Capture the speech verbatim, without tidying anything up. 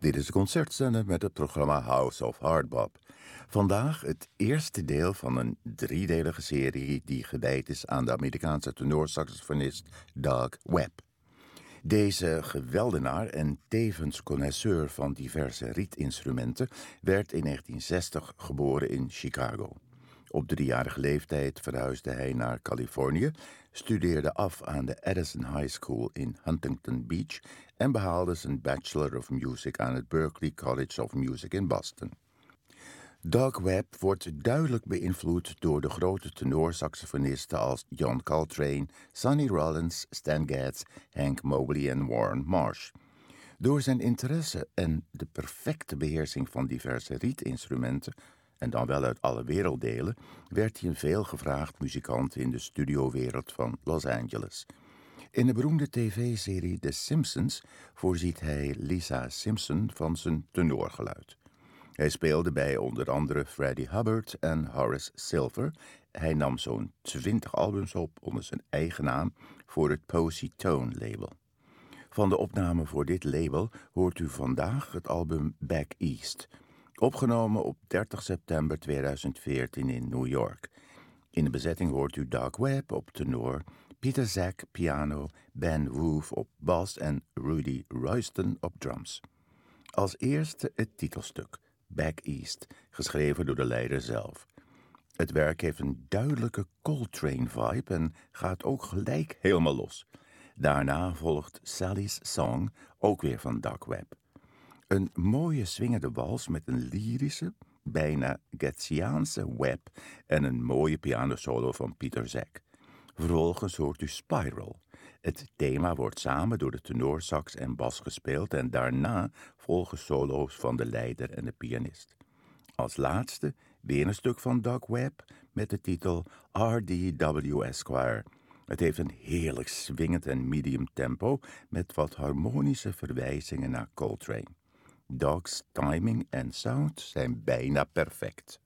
Dit is de concertzender met het programma House of Hardbop. Vandaag het eerste deel van een driedelige serie die gewijd is aan de Amerikaanse tenorsaxofonist Doug Webb. Deze geweldenaar en tevens connoisseur van diverse rietinstrumenten werd in negentien zestig geboren in Chicago. Op driejarige leeftijd verhuisde hij naar Californië, studeerde af aan de Edison High School in Huntington Beach en behaalde zijn Bachelor of Music aan het Berklee College of Music in Boston. Doug Webb wordt duidelijk beïnvloed door de grote tenorsaxofonisten als John Coltrane, Sonny Rollins, Stan Getz, Hank Mobley en Warren Marsh. Door zijn interesse en de perfecte beheersing van diverse rietinstrumenten, en dan wel uit alle werelddelen, werd hij een veelgevraagd muzikant in de studiowereld van Los Angeles. In de beroemde tv-serie The Simpsons voorziet hij Lisa Simpson van zijn tenorgeluid. Hij speelde bij onder andere Freddie Hubbard en Horace Silver. Hij nam zo'n twintig albums op onder zijn eigen naam voor het Posy Tone label. Van de opname voor dit label hoort u vandaag het album Back East, opgenomen op dertig september tweeduizend veertien in New York. In de bezetting hoort u Doug Webb op tenor, Peter Zak piano, Ben Woof op bas en Rudy Royston op drums. Als eerste het titelstuk, Back East, geschreven door de leider zelf. Het werk heeft een duidelijke Coltrane-vibe en gaat ook gelijk helemaal los. Daarna volgt Sally's Song, ook weer van Doug Webb. Een mooie swingende wals met een lyrische, bijna Getziaanse Webb en een mooie pianosolo van Peter Zak. Vervolgens hoort u Spiral. Het thema wordt samen door de tenorsax en bas gespeeld en daarna volgen solo's van de leider en de pianist. Als laatste weer een stuk van Doug Webb met de titel R D W Esquire. Het heeft een heerlijk swingend en medium tempo met wat harmonische verwijzingen naar Coltrane. Doug's timing en sound zijn bijna perfect.